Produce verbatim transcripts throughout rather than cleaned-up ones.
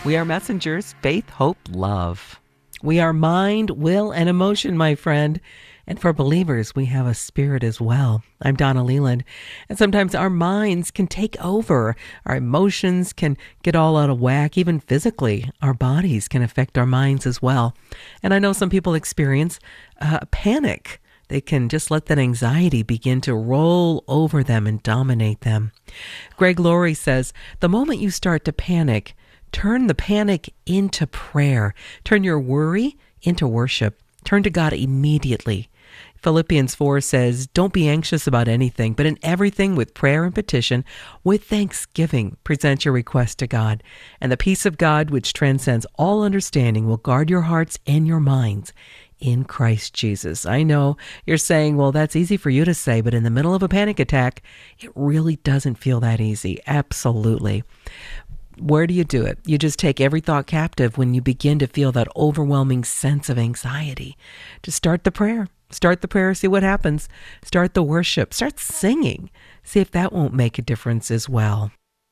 We are messengers, faith, hope, love. We are mind, will, and emotion, my friend. And for believers, we have a spirit as well. I'm Donna Leland. And sometimes our minds can take over. Our emotions can get all out of whack. Even physically, our bodies can affect our minds as well. And I know some people experience uh, panic. They can just let that anxiety begin to roll over them and dominate them. Greg Laurie says, the moment you start to panic, turn the panic into prayer. Turn your worry into worship. Turn to God immediately. Philippians four says, don't be anxious about anything, but in everything with prayer and petition, with thanksgiving, present your request to God. And the peace of God, which transcends all understanding, will guard your hearts and your minds in Christ Jesus. I know you're saying, well, that's easy for you to say, but in the middle of a panic attack, it really doesn't feel that easy. Absolutely. Where do you do it? You just take every thought captive when you begin to feel that overwhelming sense of anxiety. Just start the prayer. Start the prayer, see what happens. Start the worship. Start singing. See if that won't make a difference as well.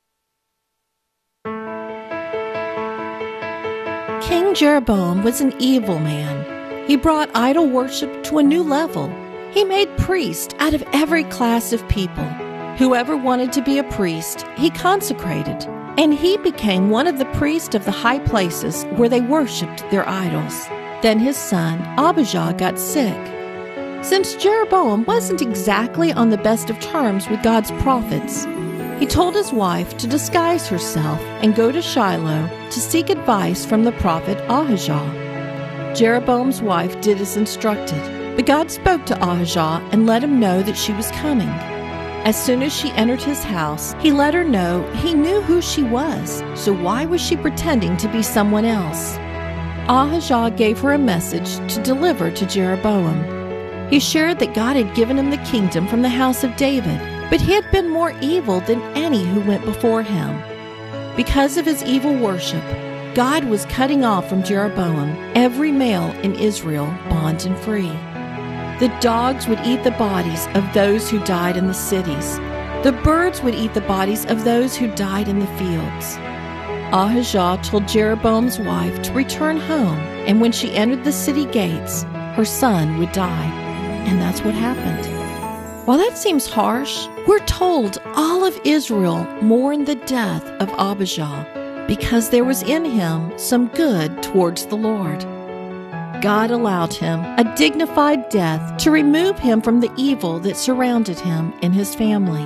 King Jeroboam was an evil man. He brought idol worship to a new level. He made priests out of every class of people. Whoever wanted to be a priest, he consecrated. And he became one of the priests of the high places where they worshipped their idols. Then his son, Abijah, got sick. Since Jeroboam wasn't exactly on the best of terms with God's prophets, he told his wife to disguise herself and go to Shiloh to seek advice from the prophet Ahijah. Jeroboam's wife did as instructed, but God spoke to Ahijah and let him know that she was coming. As soon as she entered his house, he let her know he knew who she was, so why was she pretending to be someone else? Ahijah gave her a message to deliver to Jeroboam. He shared that God had given him the kingdom from the house of David, but he had been more evil than any who went before him. Because of his evil worship, God was cutting off from Jeroboam every male in Israel, bond and free. The dogs would eat the bodies of those who died in the cities. The birds would eat the bodies of those who died in the fields. Ahijah told Jeroboam's wife to return home, and when she entered the city gates, her son would die. And that's what happened. While that seems harsh, we're told all of Israel mourned the death of Abijah because there was in him some good towards the Lord. God allowed him a dignified death to remove him from the evil that surrounded him and his family.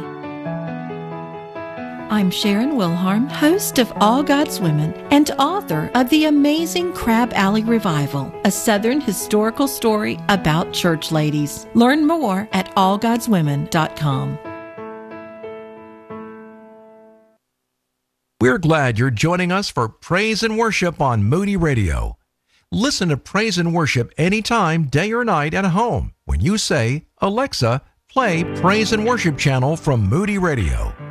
I'm Sharon Wilharm, host of All God's Women and author of The Amazing Crab Alley Revival, a Southern historical story about church ladies. Learn more at all gods women dot com. We're glad you're joining us for Praise and Worship on Moody Radio. Listen to Praise and Worship anytime, day or night at home when you say, Alexa, play Praise and Worship channel from Moody Radio.